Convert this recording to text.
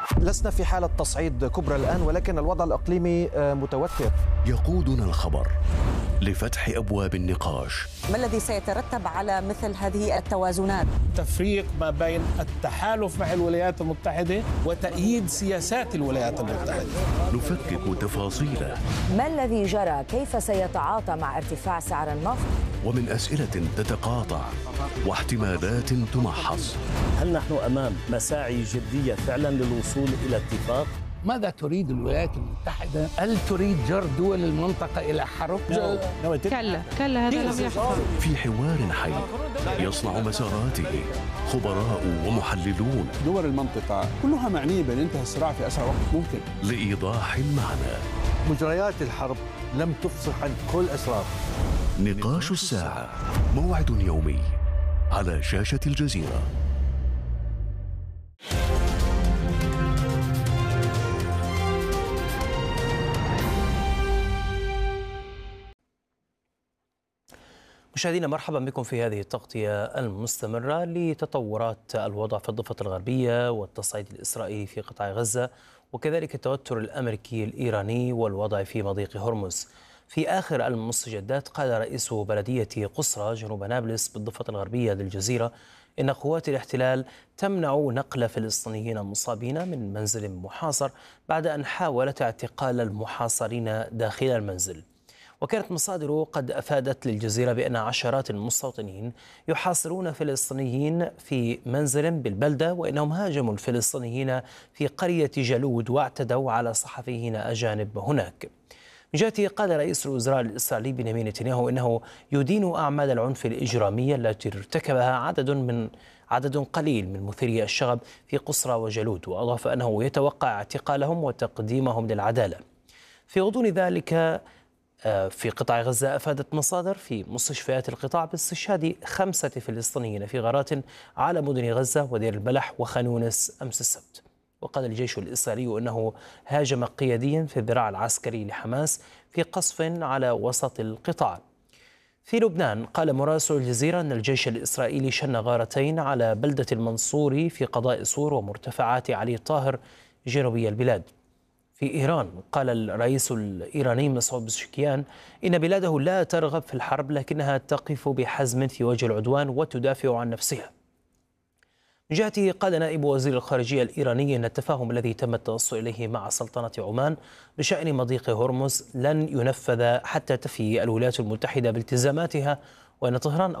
لسنا في حالة تصعيد كبرى الآن، ولكن الوضع الإقليمي متوتر. يقودنا الخبر لفتح أبواب النقاش. ما الذي سيترتب على مثل هذه التوازنات؟ تفريق ما بين التحالف مع الولايات المتحدة وتأييد سياسات الولايات المتحدة. نفكك تفاصيله. ما الذي جرى؟ كيف سيتعاطى مع ارتفاع سعر النفط؟ ومن أسئلة تتقاطع واحتمالات تمحص. هل نحن أمام مساعي جدية فعلا للوصول إلى اتفاق؟ ماذا تريد الولايات المتحدة؟ هل تريد جر دول المنطقة إلى حرب؟ كلا هذا لم يحصل. في حوار حي يصنع مساراته خبراء ومحللون. دول المنطقة كلها معنية بانتهاء الصراع في أسرع وقت ممكن. لإيضاح المعنى. مجريات الحرب لم تفصح عن كل أسرار. نقاش الساعة، موعد يومي على شاشة الجزيرة. مشاهدينا، مرحبا بكم في هذه التغطية المستمرة لتطورات الوضع في الضفة الغربية والتصعيد الإسرائيلي في قطاع غزة، وكذلك التوتر الأمريكي الإيراني والوضع في مضيق هرمز. في آخر المستجدات قال رئيس بلدية قصرى جنوب نابلس بالضفة الغربية للجزيرة إن قوات الاحتلال تمنع نقل فلسطينيين مصابين من منزل محاصر بعد أن حاولت اعتقال المحاصرين داخل المنزل. وكانت مصادر قد أفادت للجزيرة بأن عشرات المستوطنين يحاصرون فلسطينيين في منزل بالبلدة، وإنهم هاجموا الفلسطينيين في قرية جالود واعتدوا على صحفيين أجانب هناك. من جهته قال رئيس الوزراء الإسرائيلي بنيامين نتنياهو إنه يدين أعمال العنف الإجرامية التي ارتكبها عدد قليل من مثيري الشغب في قصرى وجالود، وأضاف أنه يتوقع اعتقالهم وتقديمهم للعدالة. في غضون ذلك في قطاع غزة أفادت مصادر في مستشفيات القطاع باستشهاد 5 فلسطينيين في غارات على مدن غزة ودير البلح وخان يونس أمس السبت. وقال الجيش الإسرائيلي أنه هاجم قياديا في الذراع العسكري لحماس في قصف على وسط القطاع. في لبنان قال مراسل الجزيرة أن الجيش الإسرائيلي شن غارتين على بلدة المنصوري في قضاء صور ومرتفعات علي الطاهر جنوبي البلاد. في إيران قال الرئيس الإيراني مسعود بزشكيان إن بلاده لا ترغب في الحرب، لكنها تقف بحزم في وجه العدوان وتدافع عن نفسها. من جهته قال نائب وزير الخارجية الإيراني أن التفاهم الذي تم التوصل إليه مع سلطنة عمان بشأن مضيق هرمز لن ينفذ حتى تفي الولايات المتحدة بالتزاماتها، وأن طهران